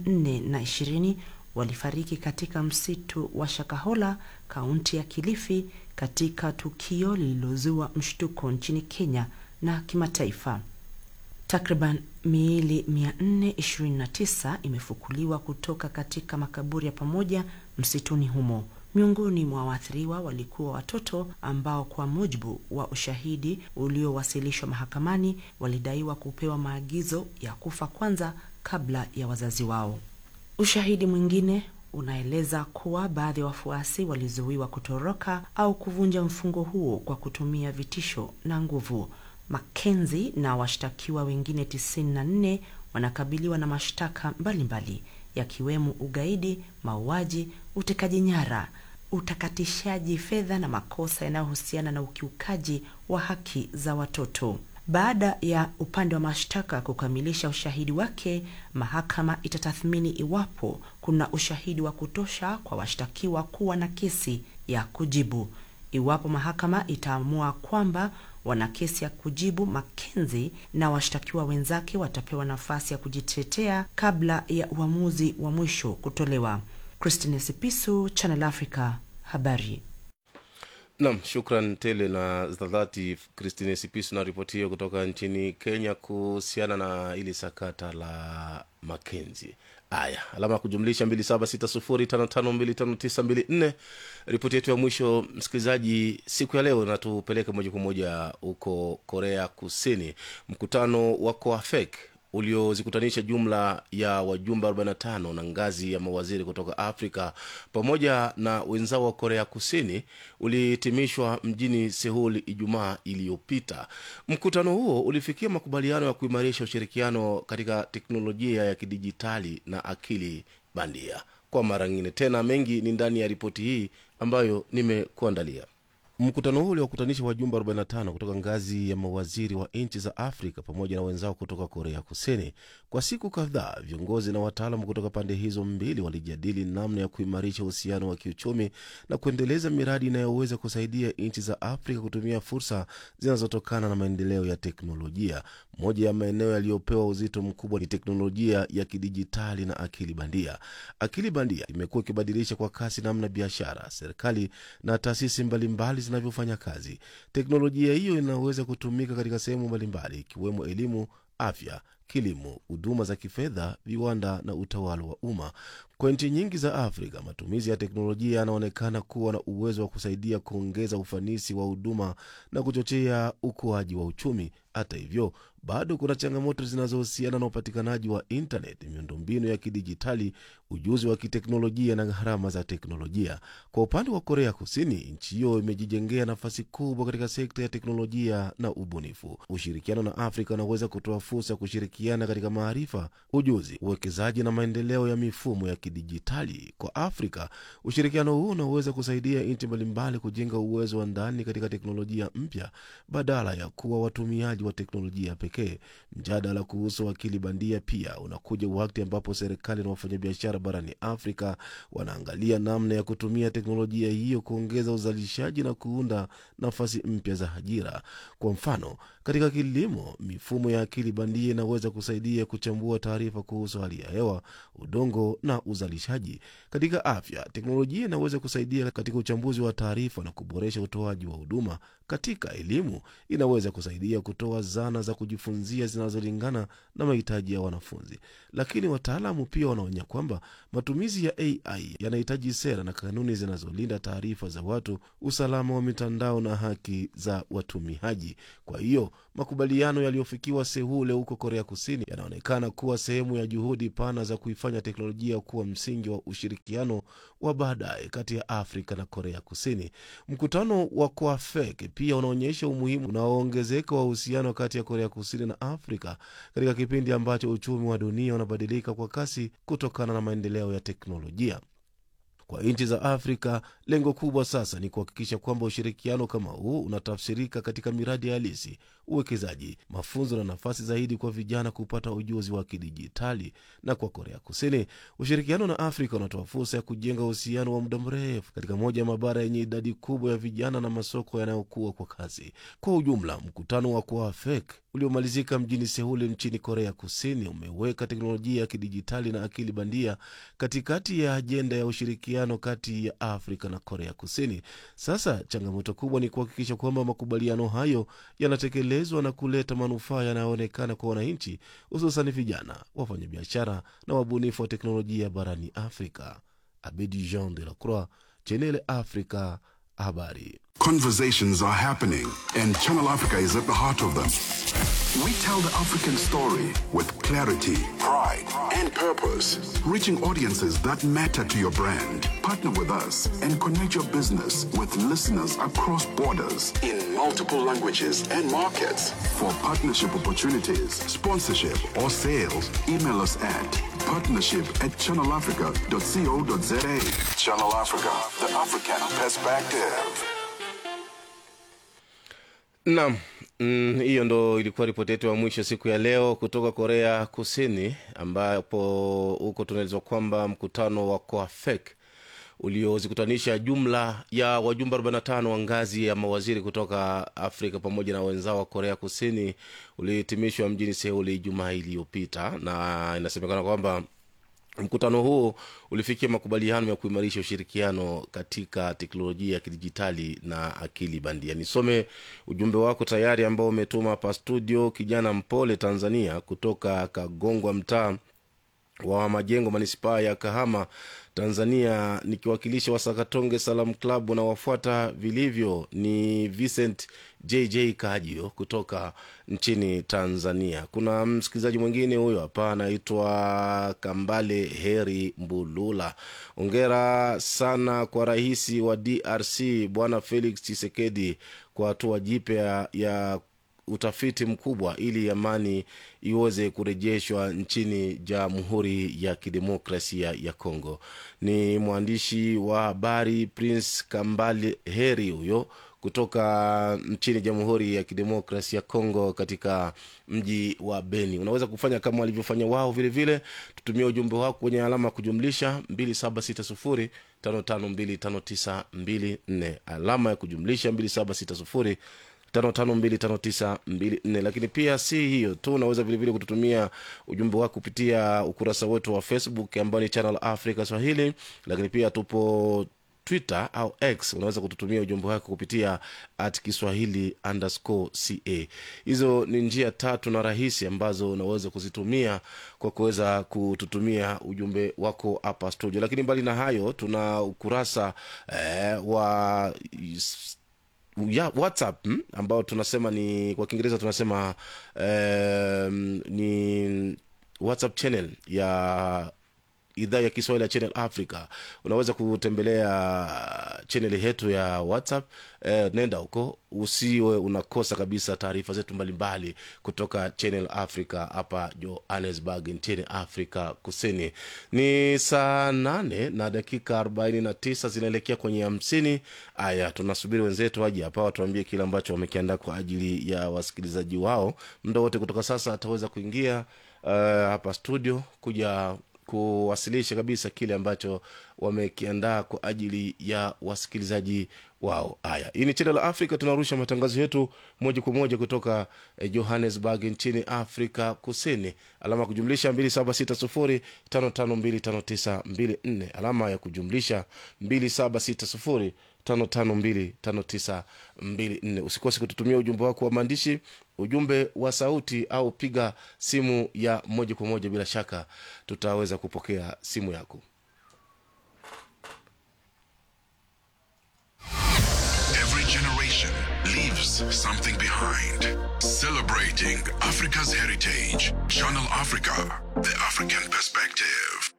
420 walifariki katika msitu wa Shakahola, kaunti ya Kilifi, katika tukio lililozua mshtuko nchini Kenya na kimataifa. Takriban miili 429 imefukuliwa kutoka katika makaburi ya pamoja msituni humo. Miongoni mwa waathiriwa walikuwa watoto ambao kwa mujibu wa ushahidi uliowasilishwa mahakamani walidaiwa kupewa maagizo ya kufa kwanza kabla ya wazazi wao. Ushahidi mwingine unaeleza kuwa baadhi ya wafuasi walizuiwa kutoroka au kuvunja mfungo huo kwa kutumia vitisho na nguvu. Mackenzie na washtakiwa wengine 94 wanakabiliwa na mashtaka mbalimbali yakiwemo ugaidi, mauaji, utekaji nyara, utakatishaji fedha na makosa yanayohusiana na ukiukaji wa haki za watoto. Baada ya upande wa mashtaka kukamilisha ushahidi wake, mahakama itatathmini iwapo kuna ushahidi wa kutosha kwa washtakiwa kuwa na kesi ya kujibu. Iwapo mahakama itaamua kwamba wana kesi ya kujibu, Mackenzie na washtakiwa wenzake watapewa nafasi ya kujitetea kabla ya uamuzi wa mwisho kutolewa. Christine Sipisu, Channel Africa, habari. Naam, shukran tele na dhati Christine Sipisu na ripoti hiyo kutoka nchini Kenya kuhusiana na ili sakata la Mackenzie. Aya, alama kujumlisha 2760552594. Ripoti yetu ya mwisho msikilizaji siku ya leo natupeleka moja kwa moja huko Korea Kusini. Mkutano wa COAFEC uliozikutanisha jumla ya wajumbe 45 na ngazi ya mawaziri kutoka Afrika pamoja na wenzao wa Korea Kusini ulihitimishwa mjini Seoul Ijumaa iliyopita. Mkutano huo ulifikia makubaliano ya kuimarisha ushirikiano katika teknolojia ya kidijitali na akili bandia. Kwa mara nyingine tena, mengi ni ndani ya ripoti hii ambayo nimekuandalia. Mkutano huu uliokutanisha wajumbe 45 kutoka ngazi ya mawaziri wa nchi za Afrika pamoja na wenzao kutoka Korea Kusini. Kwa siku kadhaa, viongozi na wataalamu kutoka pande hizo mbili walijadili namna ya kuimarisha uhusiano wa kiuchumi na kuendeleza miradi inayoweza kusaidia nchi za Afrika kutumia fursa zinazotokana na maendeleo ya teknolojia. Moja ya maeneo yaliyopewa uzito mkubwa ni teknolojia ya kidijitali na akili bandia. Akili bandia imekuwa ikibadilisha kwa kasi namna biashara, serikali na taasisi mbalimbali zinavyofanya kazi. Teknolojia hiyo inaweza kutumika katika sehemu mbalimbali ikiwemo elimu, afya, kilimo, huduma za kifedha, viwanda na utawala wa umma. Kwa nchi nyingi za Afrika, matumizi ya teknolojia yanaonekana kuwa na uwezo wa kusaidia kuongeza ufanisi wa huduma na kuchochea ukuaji wa uchumi. Hata hivyo, bado kuna changamoto zinazohusiana na upatikanaji wa internet, miundombinu ya kidijitali, ujuzi wa kiteknolojia na gharama za teknolojia. Kwa upande wa Korea Kusini, nchi hiyo imejijengea nafasi kubwa katika sekta ya teknolojia na ubunifu. Ushirikiano na Afrika unaweza kutoa fursa ya kushirikiana kushirikiana katika maarifa, ujuzi, uwekezaji na maendeleo ya mifumo ya kidijitali. Kwa Afrika, ushirikiano huu unaweza kusaidia nchi mbalimbali kujenga uwezo wa ndani katika teknolojia mpya badala ya kuwa watumiaji wa teknolojia pekee. Mjadala kuhusu akili bandia pia unakuja wakati ambapo serikali na wafanyabiashara barani Afrika wanaangalia namna ya kutumia teknolojia hiyo kuongeza uzalishaji na kuunda nafasi mpya za ajira. Kwa mfano, katika kilimo, mifumo ya akili bandia inaweza kusaidia kuchambua taarifa kuhusu hali ya hewa, udongo na uzalishaji. Katika afya, teknolojia inaweza kusaidia katika uchambuzi wa taarifa na kuboresha utoaji wa huduma. Katika elimu, inaweza kusaidia kutoa zana za kujifunzia zinazolingana na mahitaji ya wanafunzi. Lakini wataalamu pia wanaonya kwamba matumizi ya AI yanahitaji sera na kanuni zinazolinda taarifa za watu, usalama wa mitandao na haki za watumiaji. Kwa hiyo, makubaliano yaliyofikiwa Seoul huko Korea Kusini yanaonekana kuwa sehemu ya juhudi pana za kuifanya teknolojia kuwa msingi wa ushirikiano wa baadaye kati ya Afrika na Korea Kusini. Mkutano wa KOAFEC pia unaonyesha umuhimu unaoongezeka wa uhusiano kati ya Korea Kusini na Afrika katika kipindi ambacho uchumi wa dunia unabadilika kwa kasi kutokana na maendeleo ya teknolojia. Kwa nchi za Afrika, lengo kubwa sasa ni kuhakikisha kwamba ushirikiano kama huu unatafsirika katika miradi halisi, uwekezaji, mafunzo na nafasi zaidi kwa vijana kupata ujuzi wa kidijitali. Na kwa Korea Kusini, ushirikiano na Afrika unatoa fursa ya kujenga uhusiano wa muda mrefu katika moja ya mabara yenye idadi kubwa ya vijana na masoko yanayokuwa kwa kasi. Kwa ujumla, mkutano wa KOAFEC uliomalizika mjini Seoul nchini Korea Kusini umeweka teknolojia ya kidijitali na akili bandia katikati ya ajenda ya ushirikiano kati ya Afrika na Korea Kusini. Sasa changamoto kubwa ni kuhakikisha kwamba makubaliano hayo yanatekelezwa na kuleta manufaa yanayoonekana kwa wananchi, hususan vijana, wafanyabiashara na wabunifu wa teknolojia barani Afrika. Abedi Jean de la Croix, Channel Africa, habari. Conversations are happening, and Channel Africa is at the heart of them. We tell the African story with clarity, pride, and purpose, reaching audiences that matter to your brand. Partner with us and connect your business with listeners across borders in multiple languages and markets. For partnership opportunities, sponsorship, or sales, email us at partnership@channelafrica.co.za. Channel Africa, the African perspective. Naam, hiyo ndo ilikuwa ripoti yetu ya mwisho siku ya leo kutoka Korea Kusini, ambapo huko tunaelezwa kwamba mkutano wa KOAFEC uliozikutanisha jumla ya wajumbe 45 wa ngazi ya mawaziri kutoka Afrika pamoja na wenzao wa Korea Kusini ulihitimishwa mjini Seoul Ijumaa iliyopita, na inasemekana kwamba mkutano huu ulifikia makubaliano ya kuimarisha ushirikiano katika teknolojia ya kidijitali na akili bandia. Nisome ujumbe wako tayari ambao umetuma hapa studio. Kijana mpole Tanzania kutoka Kagongwa, mtaa wa Majengo, manispaa ya Kahama, Tanzania, nikiwakilisha Wasakatonge Salam Club na wafuata vilivyo. Ni Vincent JJ Kajio kutoka nchini Tanzania. Kuna msikilizaji mwingine huyo hapa anaitwa Kambale Heri Mbulula. Hongera sana kwa rais wa DRC Bwana Felix Tshisekedi kwa hatua jipya ya utafiti mkubwa ili amani iweze kurejeshwa nchini Jamhuri ya Kidemokrasia ya Kongo. Ni mwandishi wa habari Prince Kambale Heri huyo kutoka nchini Jamhuri ya Kidemokrasia ya Kongo katika mji wa Beni. Unaweza kufanya kama walivyofanya wao vile vile. Tutumie ujumbe wako kwenye alama kujumlisha 2760 5525924, alama ya kujumlisha 2760 5525924. Lakini pia si hiyo tu, unaweza vile vile kututumia ujumbe wako kupitia ukurasa wetu wa Facebook ambao ni Channel Africa Swahili. Lakini pia tupo Twitter au X, unaweza kututumia ujumbe wako kupitia @Kiswahili_CA. Hizo ni njia tatu na rahisi ambazo unaweza kuzitumia kwa kuweza kututumia ujumbe wako hapa studio. Lakini mbali na hayo, tuna ukurasa wa WhatsApp ambao tunasema ni, kwa Kiingereza tunasema ni WhatsApp channel ya idhaa ya Kiswahili ya Channel Africa. Unaweza kutembelea channel yetu ya WhatsApp. Nenda huko, usiwe unakosa kabisa taarifa zetu mbalimbali kutoka Channel Africa hapa Johannesburg nchini Afrika Kusini. Ni saa 8:49 zinaelekea kwenye 50. Aya, tunasubiri wenzetu waje hapa watuambie kile ambacho wamekiandaa kwa ajili ya wasikilizaji wao. Muda wote kutoka sasa ataweza kuingia hapa studio kuja kuwasilisha kabisa kile ambacho wamekiandaa kwa ajili ya wasikilizaji wao. Haya, hii ni Channel Africa, tunarusha matangazo yetu moja kwa moja kutoka Johannesburg nchini Afrika Kusini. Alama kujumlisha 276055259254, alama ya kujumlisha 276055259254. Usikose kututumia ujumbe wako wa maandishi, ujumbe wa sauti, au piga simu ya moja kwa moja. Bila shaka tutaweza kupokea simu yako. Every generation leaves something behind. Celebrating Africa's heritage. Channel Africa, the African perspective.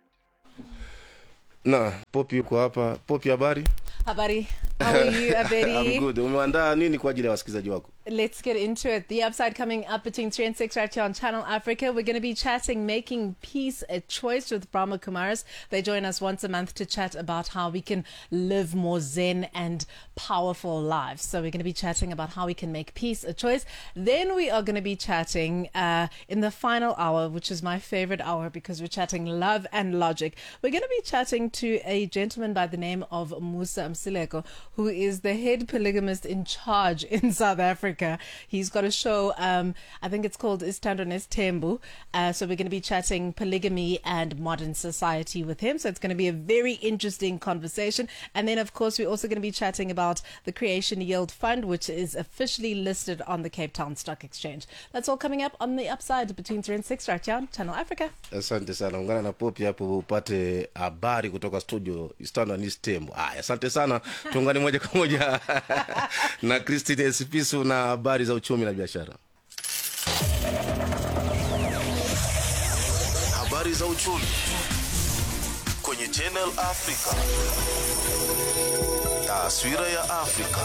Na Poppy yuko hapa. Poppy, habari? Habari. How are you, Abedi? I'm good. Umeandaa nini kwa ajili ya wasikilizaji wako? Let's get into it. The Upside coming up between 3 and 6 right here on Channel Africa. We're going to be chatting Making Peace a Choice with Brahma Kumaris. They join us once a month to chat about how we can live more zen and powerful lives. So we're going to be chatting about how we can make peace a choice. Then we are going to be chatting in the final hour, which is my favorite hour because we're chatting love and logic. We're going to be chatting to a gentleman by the name of Musa Msileko, who is the head polygamist in charge in South Africa. He's got a show, I think it's called Istando Nestembu. So we're going to be chatting polygamy and modern society with him. So it's going to be a very interesting conversation. And then, of course, we're also going to be chatting about the Creation Yield Fund, which is officially listed on the Cape Town Stock Exchange. That's all coming up on the Upside between 3 and 6 right here on Channel Africa. Asante sana. Ungana na Poppy hapo upate habari kutoka studio Istando Nestembu. Asante sana. Tuungane moja kwa moja na Christine Esipisu na habari za uchumi na biashara. Habari za uchumi kwenye Channel Africa. Taswira ya Afrika.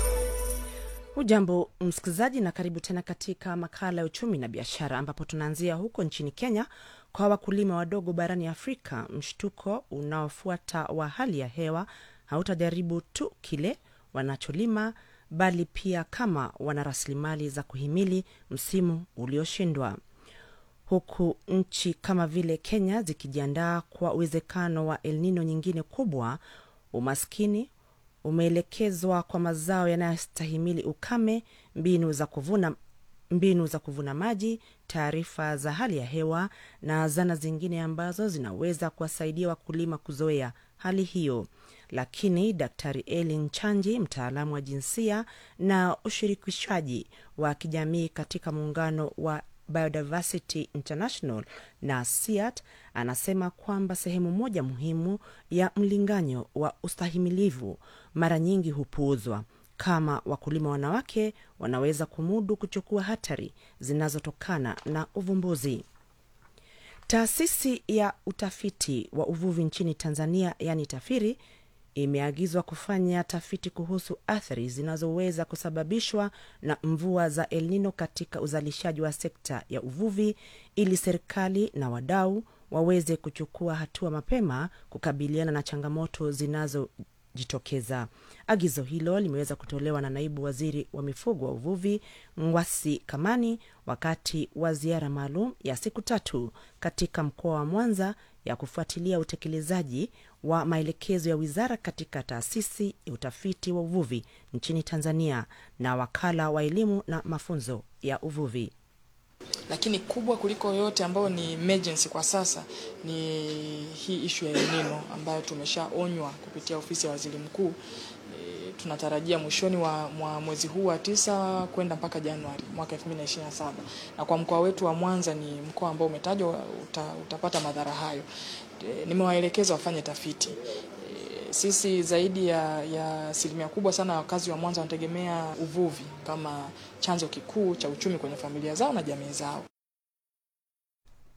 Hujambo msikilizaji, na karibu tena katika makala ya uchumi na biashara, ambapo tunaanzia huko nchini Kenya. Kwa wakulima wadogo barani Afrika, mshtuko unaofuata wa hali ya hewa hautajaribu tu kile wanacholima, bali pia kama wana rasilimali za kuhimili msimu ulioshindwa. Huku nchi kama vile Kenya zikijiandaa kwa uwezekano wa El Nino nyingine kubwa, umaskini umeelekezwa kwa mazao yanayostahimili ukame, mbinu za kuvuna maji, taarifa za hali ya hewa na zana zingine ambazo zinaweza kuwasaidia wakulima kuzoea hali hiyo. Lakini Daktari Ellen Chanji, mtaalamu wa jinsia na ushirikishaji wa kijamii katika muungano wa Biodiversity International na SIAT, anasema kwamba sehemu moja muhimu ya mlinganyo wa ustahimilivu mara nyingi hupuuzwa, kama wakulima wanawake wanaweza kumudu kuchukua hatari zinazotokana na uvumbuzi. Taasisi ya utafiti wa uvuvi nchini Tanzania, yani TAFIRI, imeagizwa kufanya tafiti kuhusu athari zinazoweza kusababishwa na mvua za El Nino katika uzalishaji wa sekta ya uvuvi, ili serikali na wadau waweze kuchukua hatua mapema kukabiliana na changamoto zinazojitokeza. Agizo hilo limeweza kutolewa na naibu waziri wa mifugo wa uvuvi Ngwasi Kamani wakati wa ziara maalum ya siku 3 katika mkoa wa Mwanza ya kufuatilia utekelezaji wa maelekezo ya wizara katika taasisi ya utafiti wa uvuvi nchini Tanzania na wakala wa elimu na mafunzo ya uvuvi. Lakini kubwa kuliko yote ambayo ni emergency kwa sasa ni hii issue ya El Nino ambayo tumeshaonywa kupitia ofisi ya waziri mkuu. Tunatarajia mwishoni mwa mwezi huu wa 9 kwenda mpaka Januari mwaka 2027. Na kwa mkoa wetu wa Mwanza ni mkoa ambao umetajwa utapata madhara hayo. Nimewaelekeza wafanye tafiti. Sisi zaidi ya asilimia kubwa sana wakazi wa Mwanza wanategemea uvuvi kama chanzo kikuu cha uchumi kwenye familia zao na jamii zao.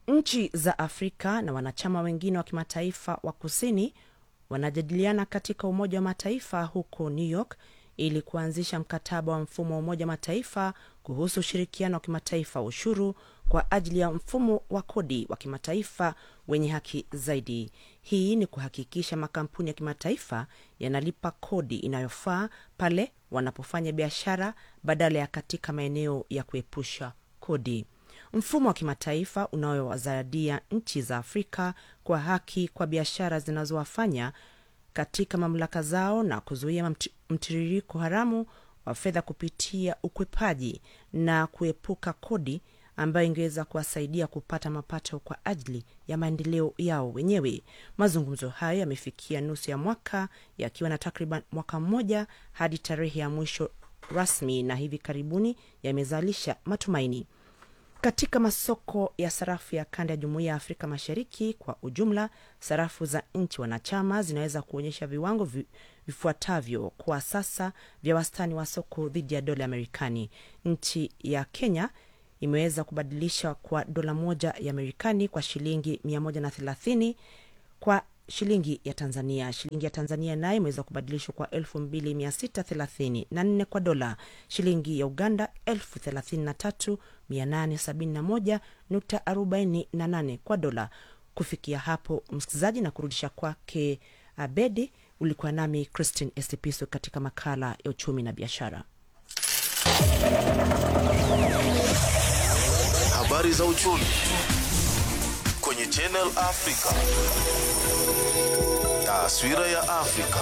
Nchi za Afrika na wanachama wengine wa kimataifa wa kusini wanajadiliana katika Umoja wa Mataifa huko New York ili kuanzisha mkataba wa mfumo wa Umoja wa Mataifa kuhusu ushirikiano wa kimataifa ushuru kwa ajili ya mfumo wa kodi wa kimataifa wenye haki zaidi. Hii ni kuhakikisha makampuni ya kimataifa yanalipa kodi inayofaa pale wanapofanya biashara badala ya katika maeneo ya kuepusha kodi. Mfumo wa kimataifa unaowazadia nchi za Afrika kwa haki kwa biashara zinazowafanya katika mamlaka zao na kuzuia mtiririko haramu wa fedha kupitia ukwepaji na kuepuka kodi ambayo ingeweza kuwasaidia kupata mapato kwa ajili ya maendeleo yao wenyewe. Mazungumzo hayo yamefikia nusu ya mwaka yakiwa na takriban mwaka mmoja hadi tarehe ya mwisho rasmi, na hivi karibuni yamezalisha matumaini. Katika masoko ya sarafu ya kanda ya Jumuiya ya Afrika Mashariki kwa ujumla, sarafu za nchi wanachama zinaweza kuonyesha viwango vifuatavyo kwa sasa vya wastani wa soko dhidi ya dola Amerikani. Nchi ya Kenya imeweza kubadilisha kwa dola moja ya Amerikani kwa shilingi 130 kwa shilingi ya Tanzania. Shilingi ya Tanzania nayo imeweza kubadilishwa kwa 2634 kwa dola. Shilingi ya Uganda 33,871.48 kwa dola. Kufikia hapo msikilizaji, na kurudisha kwake Abedi, ulikuwa nami Christine Estipiso katika makala ya uchumi na biashara. Habari za uchumi kwenye Channel Africa. Taswira ya Afrika.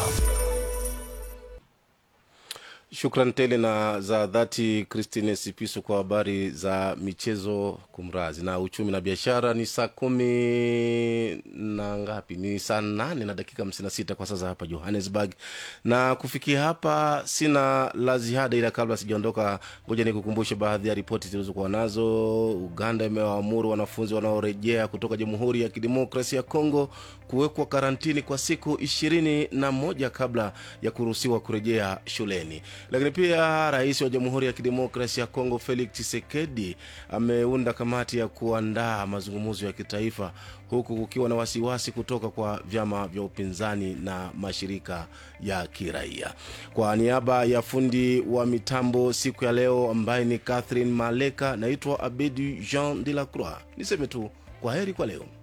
Shukran tele na za dhati Christine Sipiso kwa habari za michezo kumrazi na uchumi na biashara. Ni saa 10 na ngapi? Ni saa 8 na dakika 56 kwa sasa hapa Johannesburg. Na kufikia hapa sina la ziada, ila kabla sijaondoka ngoja nikukumbushe baadhi ya ripoti zilizokuwa nazo. Uganda imewaamuru wanafunzi wanaorejea kutoka Jamhuri ya Kidemokrasia ya Kongo kuwekwa karantini kwa siku 21 kabla ya kuruhusiwa kurejea shuleni. Lakini pia rais wa Jamhuri ya Kidemokrasia ya Kongo Felix Tshisekedi ameunda kamati ya kuandaa mazungumzo ya kitaifa, huku kukiwa na wasiwasi kutoka kwa vyama vya upinzani na mashirika ya kiraia. Kwa niaba ya fundi wa mitambo siku ya leo ambaye ni Catherine Maleka, naitwa Abedi Jean de la Croix. Niseme tu kwaheri kwa leo.